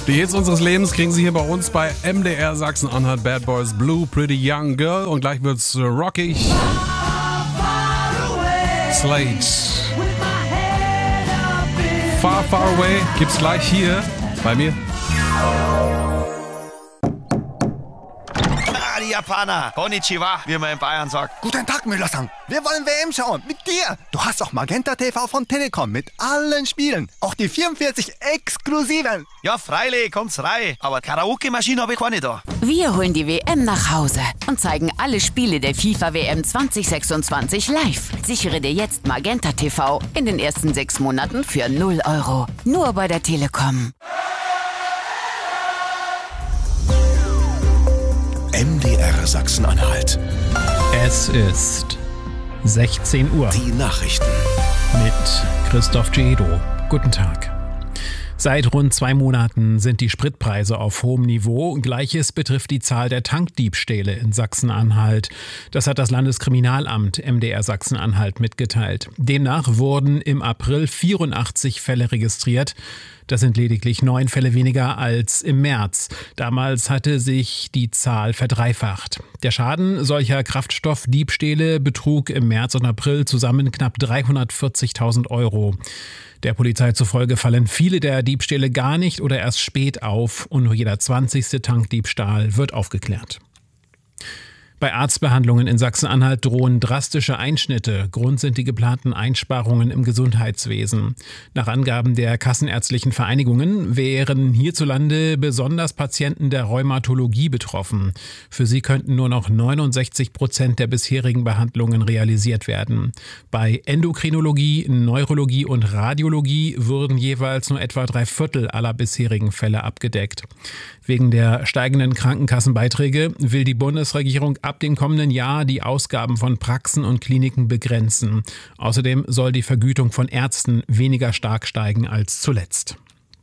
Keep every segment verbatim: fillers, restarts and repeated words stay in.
Die Hits unseres Lebens kriegen Sie hier bei uns bei M D R Sachsen-Anhalt. Bad Boys Blue, Pretty Young Girl. Und gleich wird's rockig. Slade. Far, Far Away gibt's gleich hier bei mir. Ah, die Japaner. Konnichiwa, wie man in Bayern sagt. Guten Tag, Müller-san. Wir wollen W M schauen. Mit dir. Du hast doch Magenta T V von Telekom mit allen Spielen. Auch die vierundvierzig exklusiven. Ja, freilich, kommt's rein. Aber Karaoke-Maschine habe ich keine da. Wir holen die W M nach Hause und zeigen alle Spiele der FIFA W M zwanzig sechsundzwanzig live. Sichere dir jetzt Magenta T V in den ersten sechs Monaten für null Euro. Nur bei der Telekom. M D R Sachsen-Anhalt. Es ist sechzehn Uhr. Die Nachrichten Mit Christoph Giedo. Guten Tag. Seit rund zwei Monaten sind die Spritpreise auf hohem Niveau. Gleiches betrifft die Zahl der Tankdiebstähle in Sachsen-Anhalt. Das hat das Landeskriminalamt M D R Sachsen-Anhalt mitgeteilt. Demnach wurden im April vierundachtzig Fälle registriert. Das sind lediglich neun Fälle weniger als im März. Damals hatte sich die Zahl verdreifacht. Der Schaden solcher Kraftstoffdiebstähle betrug im März und April zusammen knapp dreihundertvierzigtausend Euro. Der Polizei zufolge fallen viele der Diebstähle gar nicht oder erst spät auf und nur jeder zwanzigste Tankdiebstahl wird aufgeklärt. Bei Arztbehandlungen in Sachsen-Anhalt drohen drastische Einschnitte. Grund sind die geplanten Einsparungen im Gesundheitswesen. Nach Angaben der kassenärztlichen Vereinigungen wären hierzulande besonders Patienten der Rheumatologie betroffen. Für sie könnten nur noch neunundsechzig Prozent der bisherigen Behandlungen realisiert werden. Bei Endokrinologie, Neurologie und Radiologie würden jeweils nur etwa drei Viertel aller bisherigen Fälle abgedeckt. Wegen der steigenden Krankenkassenbeiträge will die Bundesregierung ab dem kommenden Jahr die Ausgaben von Praxen und Kliniken begrenzen. Außerdem soll die Vergütung von Ärzten weniger stark steigen als zuletzt.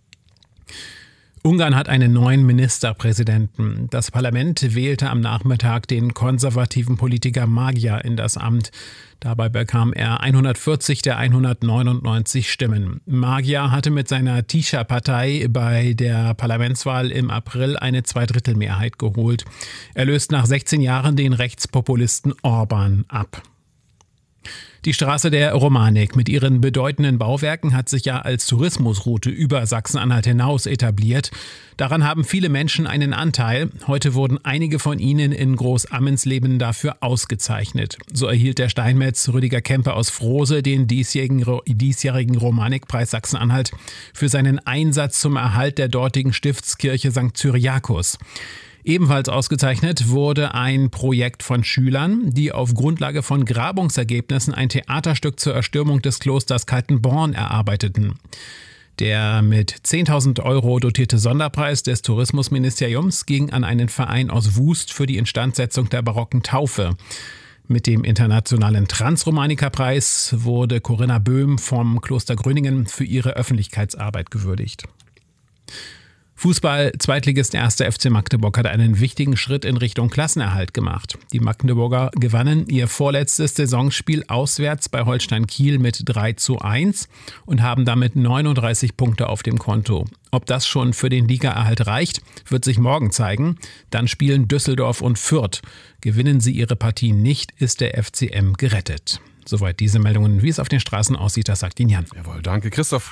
Ungarn hat einen neuen Ministerpräsidenten. Das Parlament wählte am Nachmittag den konservativen Politiker Magyar in das Amt. Dabei bekam er hundertvierzig der hundertneunundneunzig Stimmen. Magyar hatte mit seiner Tisza-Partei bei der Parlamentswahl im April eine Zweidrittelmehrheit geholt. Er löst nach sechzehn Jahren den Rechtspopulisten Orban ab. Die Straße der Romanik mit ihren bedeutenden Bauwerken hat sich ja als Tourismusroute über Sachsen-Anhalt hinaus etabliert. Daran haben viele Menschen einen Anteil. Heute wurden einige von ihnen in Großammensleben dafür ausgezeichnet. So erhielt der Steinmetz Rüdiger Kempe aus Frose den diesjährigen, diesjährigen Romanikpreis Sachsen-Anhalt für seinen Einsatz zum Erhalt der dortigen Stiftskirche Sankt Cyriakus. Ebenfalls ausgezeichnet wurde ein Projekt von Schülern, die auf Grundlage von Grabungsergebnissen ein Theaterstück zur Erstürmung des Klosters Kaltenborn erarbeiteten. Der mit zehntausend Euro dotierte Sonderpreis des Tourismusministeriums ging an einen Verein aus Wust für die Instandsetzung der barocken Taufe. Mit dem internationalen Transromanikerpreis wurde Corinna Böhm vom Kloster Gröningen für ihre Öffentlichkeitsarbeit gewürdigt. Fußball-Zweitligist erster F C Magdeburg hat einen wichtigen Schritt in Richtung Klassenerhalt gemacht. Die Magdeburger gewannen ihr vorletztes Saisonspiel auswärts bei Holstein Kiel mit drei zu eins und haben damit neununddreißig Punkte auf dem Konto. Ob das schon für den Ligaerhalt reicht, wird sich morgen zeigen. Dann spielen Düsseldorf und Fürth. Gewinnen sie ihre Partie nicht, ist der F C M gerettet. Soweit diese Meldungen. Wie es auf den Straßen aussieht, das sagt Ihnen Jan. Jawohl, danke Christoph.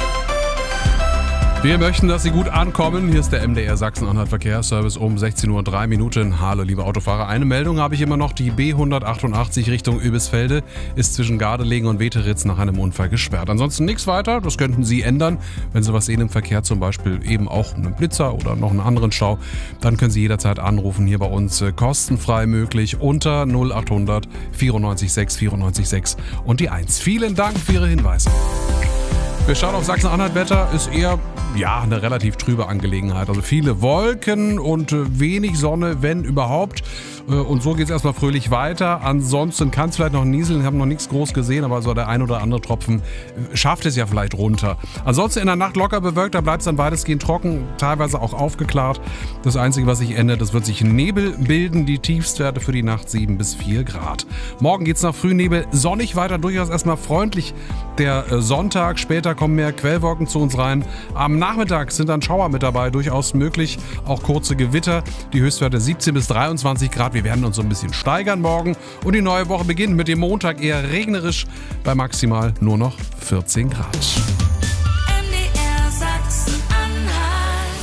Wir möchten, dass Sie gut ankommen. Hier ist der M D R Sachsen-Anhalt Verkehrsservice um sechzehn Uhr drei Minuten. Hallo, liebe Autofahrer. Eine Meldung habe ich immer noch. Die B hundertachtundachtzig Richtung Öbisfelde ist zwischen Gardelegen und Weteritz nach einem Unfall gesperrt. Ansonsten nichts weiter. Das könnten Sie ändern. Wenn Sie was sehen im Verkehr, zum Beispiel eben auch einen Blitzer oder noch einen anderen Stau, dann können Sie jederzeit anrufen. Hier bei uns kostenfrei möglich unter null achthundert vierundneunzig sechs vierundneunzig sechs und die eins. Vielen Dank für Ihre Hinweise. Wir schauen auf Sachsen-Anhalt. Wetter ist eher, ja, eine relativ trübe Angelegenheit. Also viele Wolken und wenig Sonne, wenn überhaupt. Und so geht es erstmal fröhlich weiter. Ansonsten kann es vielleicht noch nieseln. Ich habe noch nichts groß gesehen, aber so der ein oder andere Tropfen schafft es ja vielleicht runter. Ansonsten in der Nacht locker bewölkt, da bleibt es dann weitestgehend trocken, teilweise auch aufgeklärt. Das Einzige, was sich ändert, das wird sich Nebel bilden. Die Tiefstwerte für die Nacht sieben bis vier Grad. Morgen geht es nach Frühnebel sonnig weiter, durchaus erstmal freundlich. Der Sonntag, später kommen mehr Quellwolken zu uns rein. Am Nachmittag sind dann Schauer mit dabei, durchaus möglich. Auch kurze Gewitter. Die Höchstwerte siebzehn bis dreiundzwanzig Grad. Wir werden uns so ein bisschen steigern morgen. Und die neue Woche beginnt mit dem Montag eher regnerisch bei maximal nur noch vierzehn Grad. M D R Sachsen-Anhalt.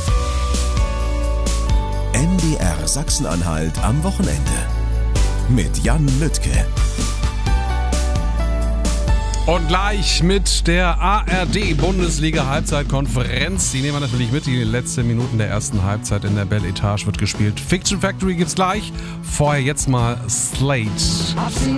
M D R Sachsen-Anhalt am Wochenende. Mit Jan Lüttke. Und gleich mit der A R D-Bundesliga-Halbzeitkonferenz. Die nehmen wir natürlich mit. Die letzten Minuten der ersten Halbzeit in der Belle Etage wird gespielt. Fiction Factory gibt's gleich. Vorher jetzt mal Slate.